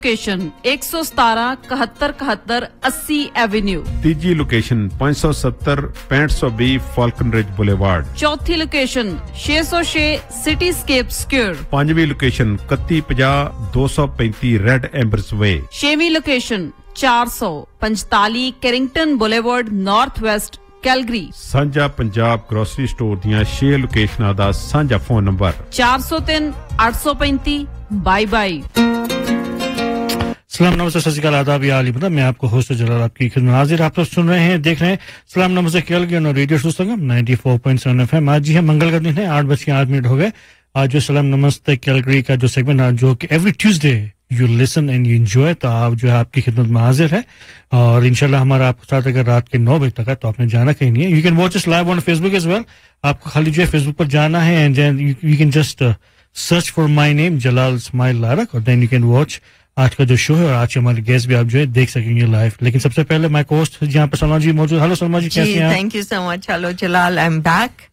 Location 117 71 71 80 Avenue. तीजी location 570 6520 falcon ridge boulevard. चौथी location 606 cityscape square. पांचवी location 3150 235 red एम्बर्स वे। छेवीं location 445 Carrington boulevard north west Calgary. सांझा Punjab grocery store दियां 6 लोकेशनां दा सांझा phone number 403 835 bye bye. सलाम नमस्ते सत श्री अकाल आदाब या अली मैं आपको होस्ट जलाल आपकी खिदमत हाजिर। आप लोग सुन रहे हैं देख रहे हैं सलाम नमस्ते केएल के रेडियो शो संगम 94.7 एफएम। आज जी है मंगल का दिन है 8:08 हो गए। आज जो सलाम नमस्ते कैलगरी का जो सेगमेंट जो कि every Tuesday you listen and you enjoy, तो आप जो है आपकी खिदमत में हाजिर है और इंशाल्लाह हमारा आपके साथ अगर रात के 9 बजे तक है तो आपने जाना कहीं नहीं है। You can watch us live on Facebook as well. आपको खाली जो है फेसबुक पर जाना है and you can just search for my name जलाल इस्माइल लारक और देन यू कैन वॉच आज का जो शो है और आज के हमारे गेस्ट भी आप जो है देख सकेंगे लाइव। लेकिन सबसे पहले माय कोस्ट यहाँ पर सलमा जी मौजूद। हेलो सलमा जी, कैसे हैं? Thank you so much. Hello Jalal, I am back.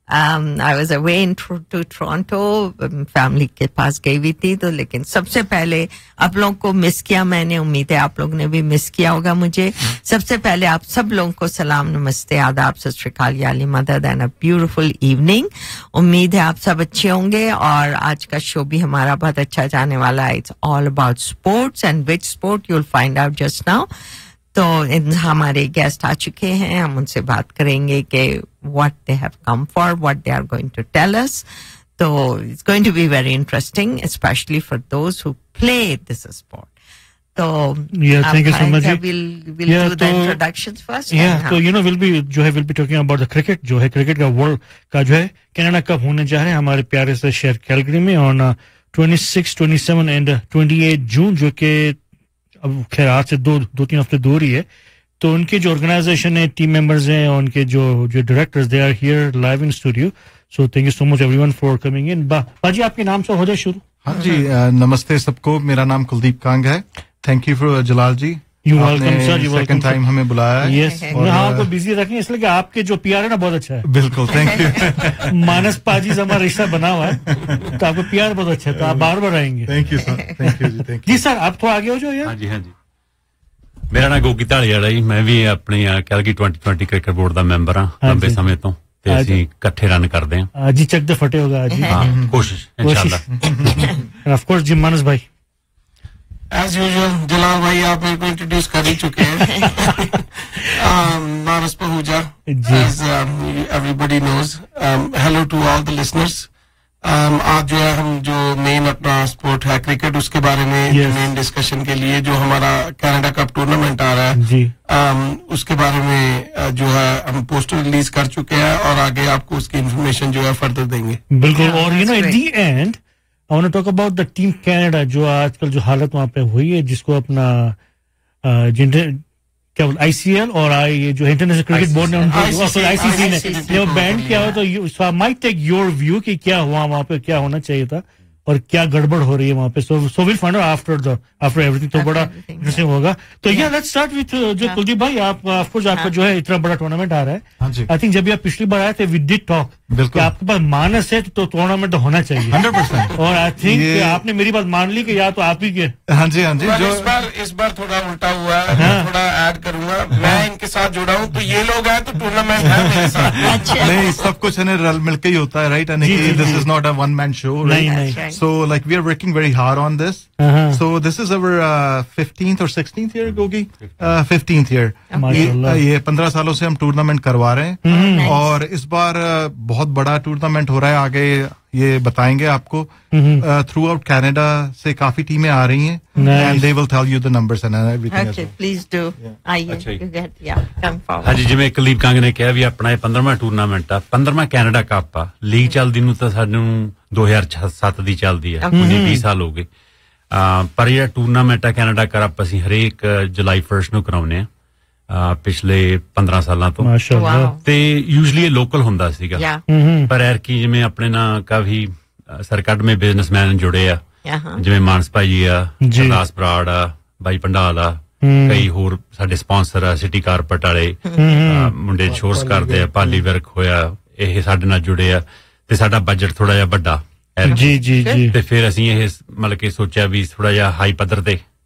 I was away to Toronto, family के पास गई हुई थी तो, लेकिन सबसे पहले आप लोगों को मिस किया मैंने, उम्मीद है आप लोग ने भी मिस किया होगा मुझे। सबसे पहले आप सब लोगों को सलाम नमस्ते आदाब सत श्री अकाल याली मदद एंड अ ब्यूटीफुल इवनिंग। उम्मीद है आप सब अच्छे होंगे और आज का शो भी हमारा बहुत अच्छा जाने वाला है। It's all about sports and which sport you will find out just now. तो हमारे गेस्ट आ चुके हैं, हम उनसे बात करेंगे कि what they have come for, what they are going to tell us. So it's going to be very interesting, especially for those who play this sport. So yeah, thank you so much. We'll do the introductions first. Yeah, so we'll be talking about the cricket. जो है cricket का world का जो है Canada cup होने जा रहे हैं हमारे प्यारे से शहर कैलगरी में on 26, 27 and 28 जून, जो कि अब खैर आज से दो तीन हफ्ते दूर ही है। तो उनके जो ऑर्गेनाइजेशन है, टीम मेंबर्स हैं और उनके जो directors, they are here live in studio. So thank you so much everyone for coming in. बाजी आपके नाम से हो जाए शुरू। हाँ जी, नमस्ते सबको। मेरा नाम कुलदीप कांग है। Thank you for Jalal ji, you welcome sir. You second time हमें बुलाया है। यस, हाँ आपको बिजी रखें इसलिए कि आपके जो पीआर है ना बहुत अच्छा है। बिल्कुल, थैंक यू। मानस पाजी से हमारा रिश्ता बना हुआ है तो आपको पीआर बहुत अच्छा है, तो आप बार बार आएंगे। Thank you sir, thank you ji, thank you ji. Sir आप थोड़ा आगे हो जाओ यार। हाँ जी। मेरा नाम गोगी ढालीवाला जी, मैं भी अपनी कैलगरी 2020 क्रिकेट बोर्ड ਦਾ ਮੈਂਬਰ ਹਾਂ ਲੰਬੇ ਸਮੇਂ ਤੋਂ ਤੇ ਅਸੀਂ ਇਕੱਠੇ ਰਨ ਕਰਦੇ ਹਾਂ। जी चक दे फटे होगा आज। ਹਾਂ ਕੋਸ਼ਿਸ਼ इंशाल्लाह। and of course जी मानस भाई As usual, जलाल भाई आप मेरे को इंट्रोड्यूस कर ही चुके हैं। मानस Pahuja, as everybody knows. Hello to all the listeners. आज जो है हम जो मेन अपना स्पोर्ट है क्रिकेट, उसके बारे में मेन डिस्कशन के लिए जो हमारा कनाडा कप टूर्नामेंट आ रहा है जी, उसके बारे में जो है हम पोस्टर रिलीज कर चुके हैं और आगे आपको उसकी इन्फॉर्मेशन जो है फर्दर देंगे। बिल्कुल। और you know at the and I want to talk about the team Canada, जो आजकल जो हालत वहां पे हुई है, जिसको अपना क्या आईसीएल और ये जो इंटरनेशनल क्रिकेट बोर्ड ने उनको आईसीसी ने जब बैन किया हो, तो सो I might take your view कि क्या हुआ वहां पे, क्या होना चाहिए था और क्या गड़बड़ हो रही है वहां पे। So will find out after everything. तो बड़ा इंटरेस्टिंग होगा। तो या लेट्स स्टार्ट विथ जो कुलदीप भाई, आप ऑफ कोर्स आपका जो है इतना बड़ा टूर्नामेंट आ रहा है। आई थिंक जब भी आप पिछली बार आए थे वी डिड टॉक कि आपके पास मानस है तो टूर्नामेंट तो होना चाहिए 100%। और आई थिंक आपने मेरी बात मान ली कि या तो आप ही के। हाँ जी, हाँ जी। जो इस बार थोड़ा उल्टा हुआ है, मैं थोड़ा ऐड करूंगा। मैं इनके साथ जुड़ा हूँ तो ये लोग हैं तो टूर्नामेंट है मेरे साथ। नहीं, सब कुछ है रल मिलकर ही होता है, right? This is not a one man show, right? So like we are working very hard on this. So this is our 15th और 16th year Gogi, 15th year. ये 15 सालों से हम टूर्नामेंट करवा रहे हैं और इस बार बहुत बड़ा टूर्नामेंट हो रहा है। आगे ये बताएंगे आपको। थ्रू आउट कनाडा से काफी टीमें आ रही हैं and they will tell you the numbers and everything. Okay, please do. आइए, यू गेट या कम फॉरवर्ड। ਹਾਂਜੀ, ਜਿਵੇਂ ਕੁਲਦੀਪ ਕੰਗ ਨੇ ਕਿਹਾ ਵੀ ਆਪਣਾ ਇਹ 15ਵਾਂ ਟੂਰਨਾਮੈਂਟ ਆ, 15ਵਾਂ ਕੈਨੇਡਾ ਕੱਪ ਆ। ਲੀਗ ਚੱਲਦੀ ਨੂੰ ਤਾਂ ਸਾਨੂੰ 2007 ਦੀ ਚੱਲਦੀ ਆ, 20 ਸਾਲ ਹੋ ਗਏ। ਪਰ ਇਹ ਟੂਰਨਾਮੈਂਟ ਆ ਕੈਨੇਡਾ ਕੱਪ ਅਸੀਂ ਹਰੇਕ ਜੁਲਾਈ 1 ਨੂੰ ਕਰਾਉਂਦੇ ਆ ਪਿਛਲੇ 15 ਸਾਲਾਂ ਤੋਂ। ਤੇ ਯੂਜੂਅਲੀ ਇਹ ਲੋਕਲ ਹੁੰਦਾ ਸੀਗਾ, ਪਰ ਐਰਕੀ ਜਿਵੇਂ ਆਪਣੇ ਨਾਲ ਕਾਫੀ ਸਰਕੱਢਵੇਂ ਬਿਜ਼ਨਸਮੈਨ ਜੁੜੇ ਆ, ਜਿਵੇਂ ਮਾਨਸ ਭਾਈ ਆ, ਸਰਦਾਸ ਬਰਾੜ ਆ, ਬਾਈ ਪੰਡਾਲ ਆ, ਕਈ ਹੋਰ ਸਾਡੇ ਸਪਾਂਸਰ ਆ, ਸਿਟੀ ਕਾਰਪਟ ਵਾਲੇ ਮੁੰਡੇ ਇੰਸ਼ੋਰੈਂਸ ਕਰਦੇ ਆ, ਪਾਲੀ ਵਰਕ ਹੋਇਆ, ਇਹ ਸਾਡੇ ਨਾਲ ਜੁੜੇ ਆ ਤੇ ਸਾਡਾ ਬਜਟ ਥੋੜਾ ਜਿਹਾ ਵੱਡਾ। ਜੀ ਜੀ ਜੀ। ਤੇ ਫਿਰ ਅਸੀਂ ਇਹ ਮਤਲਬ ਕਿ ਸੋਚਿਆ ਵੀ ਥੋੜਾ ਜਿਹਾ ਹਾਈ ਪੱਧਰ ਤੇ